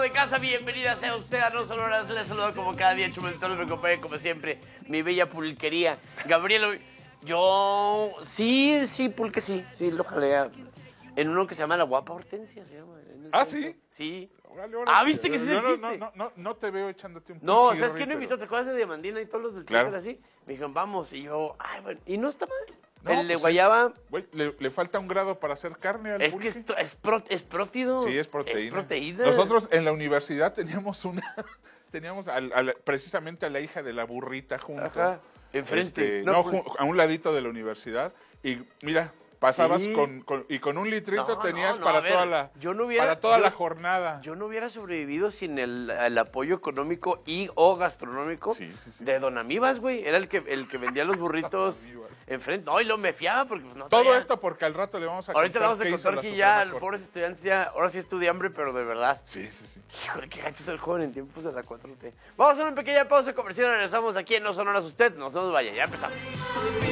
de casa, bienvenida sea usted a No Sonoras. Les saludo como cada día, Chumelitón, me acompaña como siempre mi bella pulquería. Gabriel, yo, sí, pulque, sí, lo jalea. En uno que se llama La Guapa Hortensia, se llama. ¿Ah, sí? Sí. Órale, órale. Ah, ¿viste que sí existe? No te veo echándote un No, pulquirri, ¿sabes quién me invitó? ¿Te acuerdas de Diamandina y todos los del Claro. Twitter así? Me dijeron, vamos, y yo, ay, bueno, y no está mal. No, El de pues guayaba, güey, le falta un grado para hacer carne al es que pulque. es prótido. Sí, es proteína. Es proteína. Nosotros en la universidad teníamos teníamos precisamente a la hija de la burrita junto. Ajá, enfrente. A un ladito de la universidad. Y mira, pasabas Sí. con un litrito No, tenías no, para a ver, toda la jornada. Yo no hubiera sobrevivido sin el apoyo económico o gastronómico Sí. de Don Amibas, güey. Era el que vendía los burritos enfrente. No, y lo me fiaba porque pues, no Todo traía. esto porque al rato le vamos a Ahorita le contar vamos a qué hizo contar la que ya Suprema el Corte. pobre estudiante ya, ahora sí estudia hambre, pero de verdad. Sí. Híjole, qué gacho es el joven en tiempos de la 4T. Vamos a una pequeña pausa comercial, regresamos aquí en No Sonoras Usted. No se nos vaya, ya empezamos.